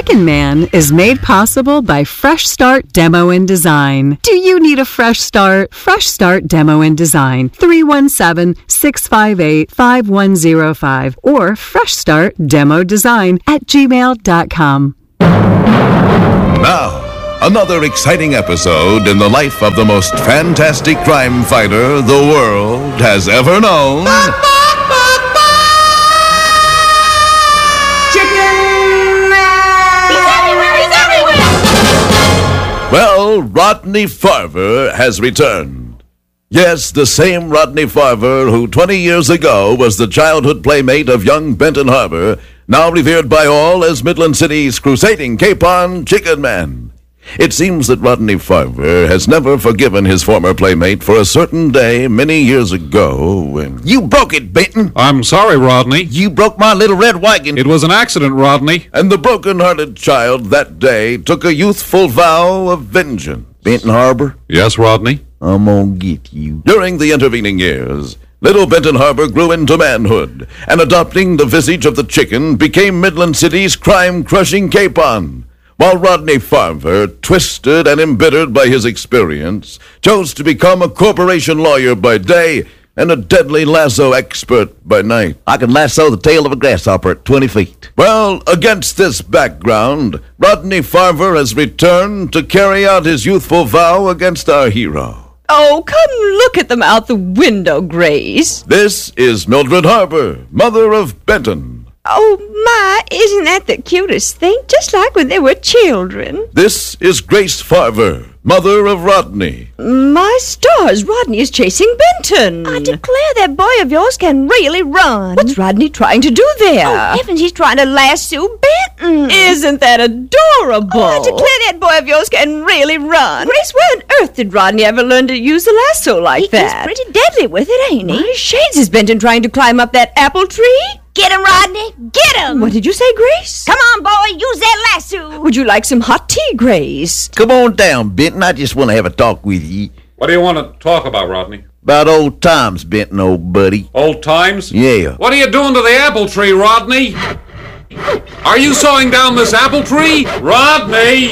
Chicken Man is made possible by Fresh Start Demo and Design. Do you need a fresh start? Fresh Start Demo and Design, 317-658-5105 or freshstartdemodesign@gmail.com. Now, another exciting episode in the life of the most fantastic crime fighter the world has ever known. Chicken Man! He's everywhere! Well, Rodney Farver has returned. Yes, the same Rodney Farver who 20 years ago was the childhood playmate of young Benton Harbor, now revered by all as Midland City's crusading capon Chicken Man. It seems that Rodney Farver has never forgiven his former playmate for a certain day many years ago when... You broke it, Benton. I'm sorry, Rodney. You broke my little red wagon. It was an accident, Rodney. And the broken-hearted child that day took a youthful vow of vengeance. Benton Harbor, Yes, Rodney? I'm gonna get you. During the intervening years, little Benton Harbor grew into manhood, and adopting the visage of the chicken, became Midland City's crime-crushing capon. While Rodney Farver, twisted and embittered by his experience, chose to become a corporation lawyer by day and a deadly lasso expert by night. I can lasso the tail of a grasshopper at 20 feet. Well, against this background, Rodney Farver has returned to carry out his youthful vow against our hero. Oh, come look at them out the window, Grace. This is Mildred Harbor, mother of Benton. Oh, my, isn't that the cutest thing? Just like when they were children. This is Grace Farver, mother of Rodney. My stars, Rodney is chasing Benton. I declare that boy of yours can really run. What's Rodney trying to do there? Oh, heavens, he's trying to lasso Benton. Isn't that adorable? Oh, I declare that boy of yours can really run. Grace, where on earth did Rodney ever learn to use a lasso like that? He's pretty deadly with it, ain't he? My shades, is Benton trying to climb up that apple tree? Get him, Rodney! Get him! What did you say, Grace? Come on, boy, use that lasso. Would you like some hot tea, Grace? Come on down, Benton. I just want to have a talk with you. What do you want to talk about, Rodney? About old times, Benton, old buddy. Old times? Yeah. What are you doing to the apple tree, Rodney? Are you sawing down this apple tree? Rodney!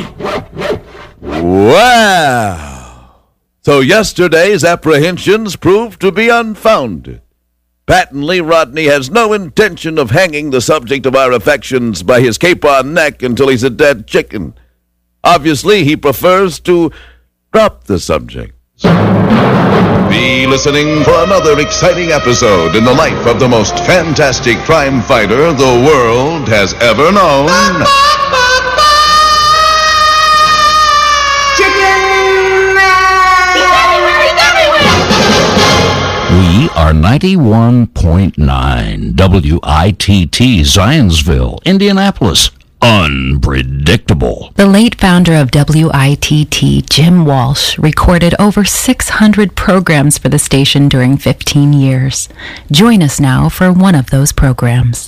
Wow! So yesterday's apprehensions proved to be unfounded. Patently, Rodney has no intention of hanging the subject of our affections by his capon neck until he's a dead chicken. Obviously, he prefers to drop the subject. Be listening for another exciting episode in the life of the most fantastic crime fighter the world has ever known. We are 91.9 WITT Zionsville, Indianapolis. Unpredictable. The late founder of WITT, Jim Walsh, recorded over 600 programs for the station during 15 years. Join us now for one of those programs.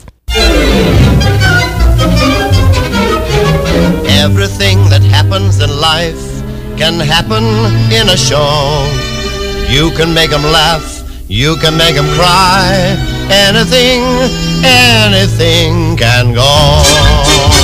Everything that happens in life can happen in a show. You can make them laugh. You can make them cry. Anything can go.